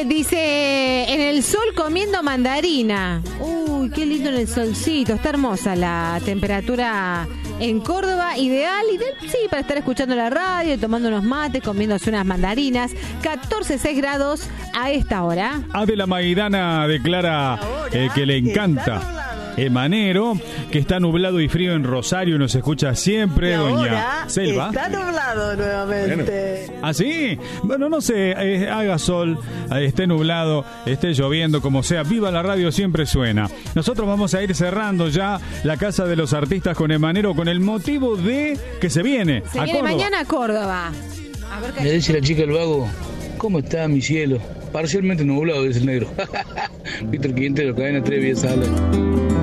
dice, en el sol comiendo mandarina. Uy, qué lindo en el solcito. Está hermosa la temperatura en Córdoba. Ideal, sí, para estar escuchando la radio, tomando unos mates, comiéndose unas mandarinas. 14,6 grados a esta hora. Adela Maidana declara que le encanta Emanero, que está nublado y frío en Rosario, nos escucha siempre, doña Selva. Está nublado nuevamente. ¿Ah, sí? Bueno, no sé, haga sol, esté nublado, esté lloviendo, como sea, viva la radio, siempre suena. Nosotros vamos a ir cerrando ya la Casa de los Artistas con Emanero con el motivo de que se viene Se a viene Córdoba. mañana a Córdoba. A ver Me dice la chica del vago, ¿cómo está mi cielo? Parcialmente nublado, dice el negro. Víctor Quintero, cadena 3, vía sala.